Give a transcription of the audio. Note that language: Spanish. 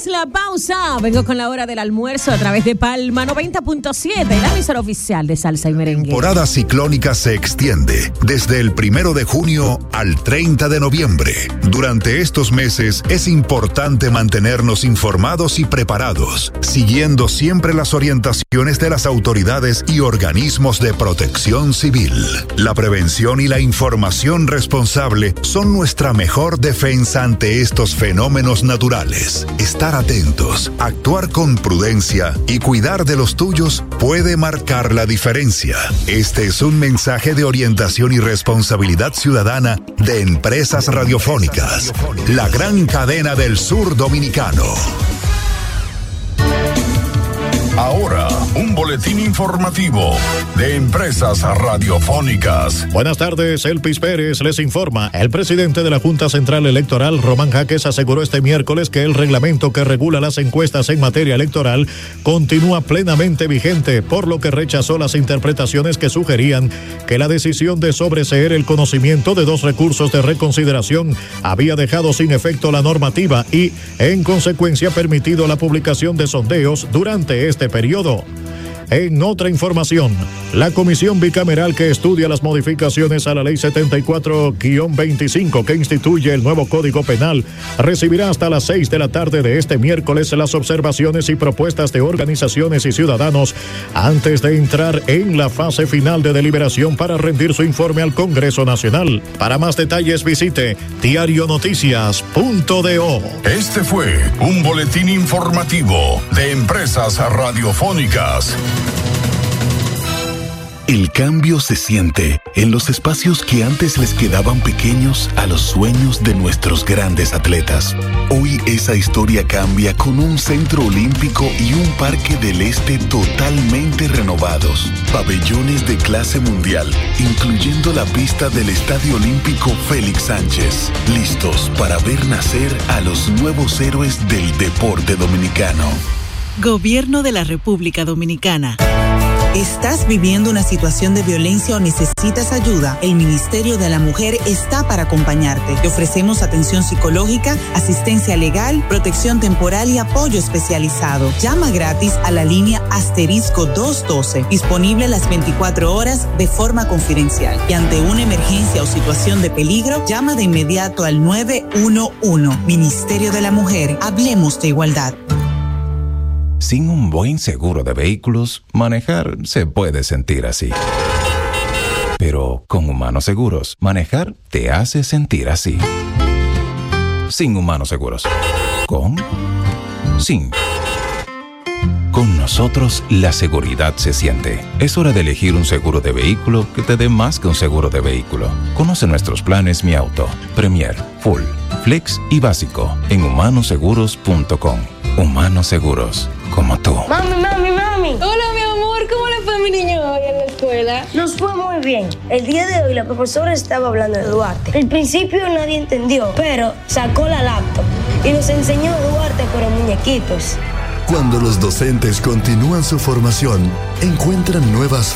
Tras la pausa, vengo con la hora del almuerzo a través de Palma 90.7, la emisora oficial de salsa y merengue. La temporada ciclónica se extiende desde el 1 de junio al 30 de noviembre. Durante estos meses es importante mantenernos informados y preparados, siguiendo siempre las orientaciones de las autoridades y organismos de protección civil. La prevención y la información responsable son nuestra mejor defensa ante estos fenómenos naturales. Estar atentos, actuar con prudencia y cuidar de los tuyos puede marcar la diferencia. Este es un mensaje de orientación y responsabilidad ciudadana de Empresas Radiofónicas, la gran cadena del sur dominicano. Ahora, un boletín informativo de Empresas Radiofónicas. Buenas tardes, Elpis Pérez les informa. El presidente de la Junta Central Electoral, Román Jaques, aseguró este miércoles que el reglamento que regula las encuestas en materia electoral continúa plenamente vigente, por lo que rechazó las interpretaciones que sugerían que la decisión de sobreseer el conocimiento de 2 recursos de reconsideración había dejado sin efecto la normativa y, en consecuencia, permitido la publicación de sondeos durante este periodo. En otra información, la comisión bicameral que estudia las modificaciones a la Ley 74-25 que instituye el nuevo Código Penal recibirá hasta las 6 de la tarde de este miércoles las observaciones y propuestas de organizaciones y ciudadanos antes de entrar en la fase final de deliberación para rendir su informe al Congreso Nacional. Para más detalles visite diarionoticias.do. Este fue un boletín informativo de Empresas Radiofónicas. El cambio se siente en los espacios que antes les quedaban pequeños a los sueños de nuestros grandes atletas. Hoy esa historia cambia con un centro olímpico y un parque del este totalmente renovados. Pabellones de clase mundial, incluyendo la pista del Estadio Olímpico Félix Sánchez. Listos para ver nacer a los nuevos héroes del deporte dominicano. Gobierno de la República Dominicana. ¿Estás viviendo una situación de violencia o necesitas ayuda? El Ministerio de la Mujer está para acompañarte. Te ofrecemos atención psicológica, asistencia legal, protección temporal y apoyo especializado. Llama gratis a la línea *212, disponible las 24 horas de forma confidencial. Y ante una emergencia o situación de peligro, llama de inmediato al 911. Ministerio de la Mujer, hablemos de igualdad. Sin un buen seguro de vehículos, manejar se puede sentir así. Pero con Humanos Seguros, manejar te hace sentir así. Sin Humanos Seguros. ¿Con? Sin. Con nosotros, la seguridad se siente. Es hora de elegir un seguro de vehículo que te dé más que un seguro de vehículo. Conoce nuestros planes Mi Auto, Premier, Full, Flex y Básico en humanoseguros.com. Humanos Seguros, como tú. Mami. Hola, mi amor, ¿cómo le fue a mi niño hoy en la escuela? Nos fue muy bien. El día de hoy la profesora estaba hablando de Duarte. Al principio nadie entendió, pero sacó la laptop y nos enseñó Duarte pero muñequitos. Cuando los docentes continúan su formación, encuentran nuevas